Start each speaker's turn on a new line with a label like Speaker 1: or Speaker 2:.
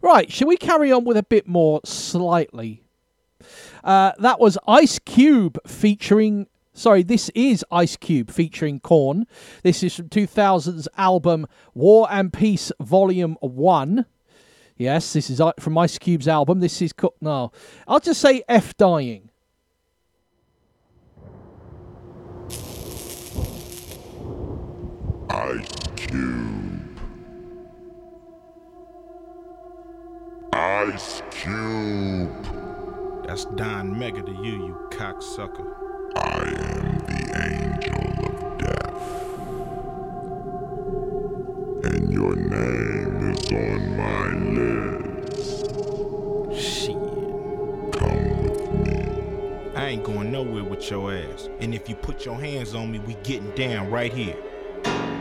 Speaker 1: Right, shall we carry on with a bit more slightly? That was Ice Cube featuring... Sorry, this is Ice Cube featuring Korn. This is from 2000's album War and Peace Volume 1. Yes, this is from Ice Cube's album. This is... No, I'll just say F Dying.
Speaker 2: Ice Cube. Ice Cube.
Speaker 3: That's Don Mega to you cocksucker.
Speaker 2: I am the angel of death, and your name is on my list.
Speaker 3: Shit.
Speaker 2: Come with me.
Speaker 3: I ain't going nowhere with your ass. And if you put your hands on me, we getting down right here.